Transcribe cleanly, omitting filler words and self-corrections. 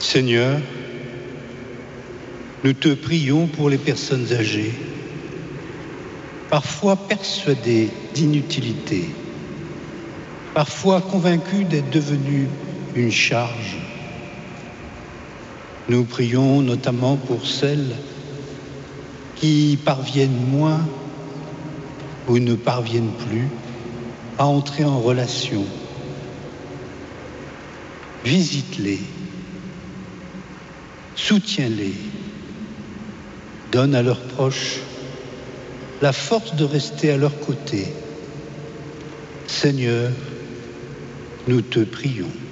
Seigneur, nous te prions pour les personnes âgées, parfois persuadées d'inutilité, parfois convaincues d'être devenues une charge. Nous prions notamment pour celles qui parviennent moins ou ne parviennent plus à entrer en relation. Visite-les, soutiens-les, donne à leurs proches la force de rester à leur côté. Seigneur, nous te prions.